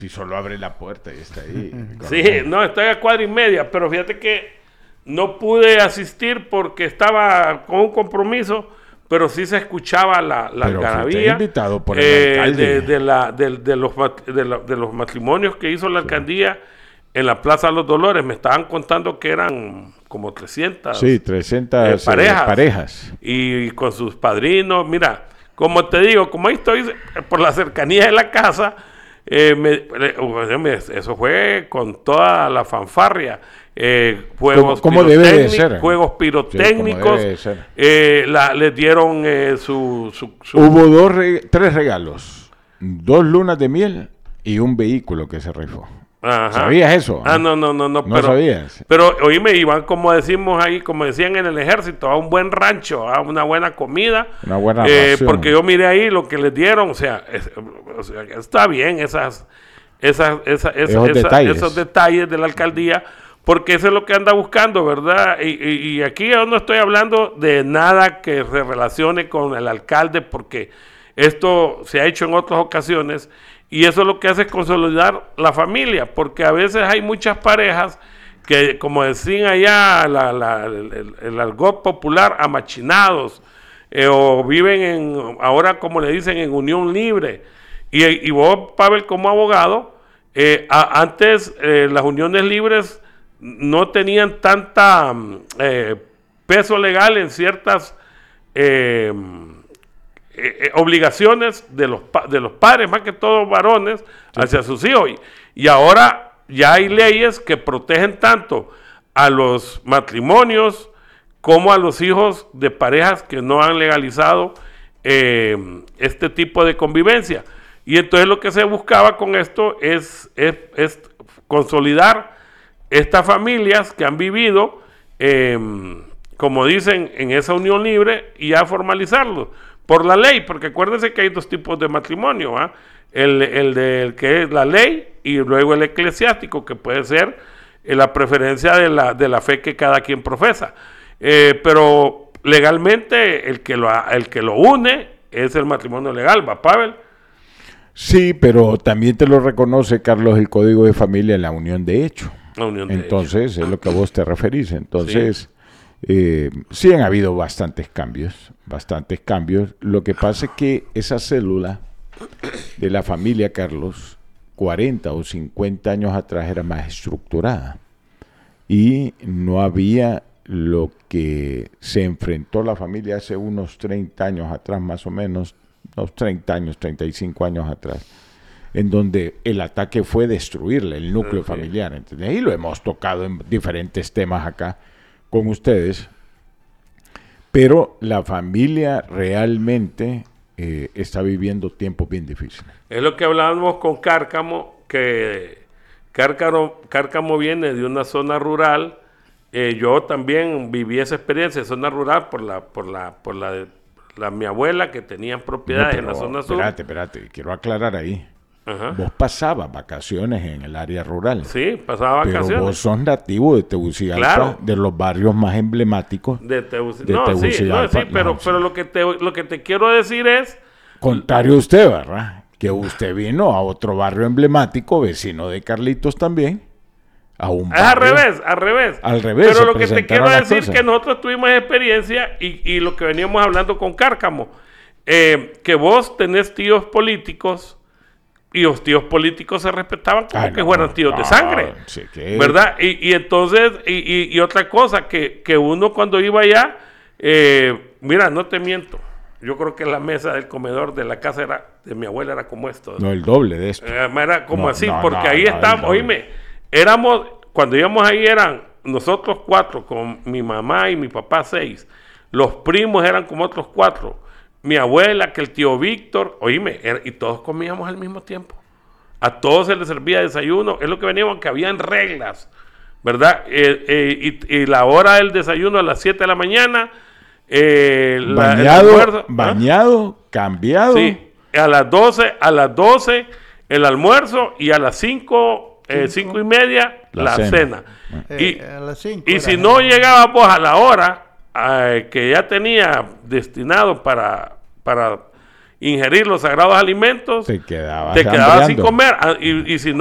Si solo abre la puerta y está ahí. Sí, no, estoy a cuadra y media, pero fíjate que no pude asistir porque estaba con un compromiso, pero sí se escuchaba la algarabía invitado por el alcalde. de los matrimonios que hizo la alcaldía en la Plaza de los Dolores. Me estaban contando que eran como 300, 300 parejas. Y con sus padrinos. Mira, como te digo, como ahí estoy por la cercanía de la casa, eso fue con toda la fanfarria. Juegos como debe de ser. Juegos pirotécnicos. Sí, les dieron Hubo 3 regalos, 2 lunas de miel y un vehículo que se rifó. Ajá. ¿Sabías eso? No. No sabías. Pero oíme, iban, como decimos ahí, como decían en el ejército, a un buen rancho, a una buena comida. Una buena ración. Porque yo miré ahí lo que les dieron, o sea está bien esos detalles de la alcaldía, porque eso es lo que anda buscando, ¿verdad? Y aquí yo no estoy hablando de nada que se relacione con el alcalde, porque esto se ha hecho en otras ocasiones. Y eso lo que hace es consolidar la familia, porque a veces hay muchas parejas que, como decían allá, el argot popular, amachinados, o viven ahora como le dicen, en unión libre. Y vos, Pavel, como abogado, antes las uniones libres no tenían tanta peso legal en ciertas obligaciones de los padres, más que todos varones, hacia sus hijos. Y ahora ya hay leyes que protegen tanto a los matrimonios como a los hijos de parejas que no han legalizado este tipo de convivencia. Y entonces lo que se buscaba con esto es consolidar estas familias que han vivido, como dicen, en esa unión libre, y ya formalizarlo por la ley, porque acuérdense que hay 2 tipos de matrimonio, ¿eh? El que es la ley, y luego el eclesiástico, que puede ser la preferencia de la fe que cada quien profesa. Pero legalmente el que lo une es el matrimonio legal, ¿va, Pavel? Sí, pero también te lo reconoce, Carlos, el Código de Familia, la unión de hecho. Entonces, es lo que a vos te referís. Entonces, sí han habido bastantes cambios. Lo que pasa es que esa célula de la familia, Carlos, 40 o 50 años atrás era más estructurada. Y no había lo que se enfrentó la familia hace unos 30 años atrás, más o menos, unos 30 años, 35 años atrás, en donde el ataque fue destruirle el núcleo familiar, ¿entendés? Y lo hemos tocado en diferentes temas acá con ustedes, pero la familia realmente está viviendo tiempos bien difíciles. Es lo que hablábamos con Cárcamo, que Cárcamo viene de una zona rural. Yo también viví esa experiencia de zona rural por mi abuela, que tenía propiedades en la zona sur. Espérate, quiero aclarar ahí. Ajá. Vos pasabas vacaciones en el área rural. Sí, pasaba vacaciones. Pero vos sos nativo de Tegucigalpa, claro, de los barrios más emblemáticos de Tegucigalpa. Pero lo que te quiero decir es... Contrario a usted, ¿verdad? Que usted vino a otro barrio emblemático, vecino de Carlitos también. Al revés. Pero lo que te quiero decir es que nosotros tuvimos experiencia y lo que veníamos hablando con Cárcamo, que vos tenés tíos políticos y los tíos políticos se respetaban como que fueran tíos de sangre, sí, ¿verdad? Y entonces, y otra cosa, que uno cuando iba allá, mira, no te miento, yo creo que la mesa del comedor de la casa de mi abuela era como esto. No, el doble de esto. Era como porque ahí estábamos, oíme, cuando íbamos ahí eran nosotros 4, con mi mamá y mi papá 6, los primos eran como otros 4, mi abuela, que el tío Víctor, oíme, y todos comíamos al mismo tiempo. A todos se les servía desayuno, es lo que veníamos, que habían reglas, ¿verdad? Y la hora del desayuno a las 7 de la mañana, bañado, cambiado. Sí, a las 12 el almuerzo, y a las 5:30 la cena. A las 5 y si no llegaba pues a la hora que ya tenía destinado para ingerir los sagrados alimentos, te quedabas sin comer. Y si no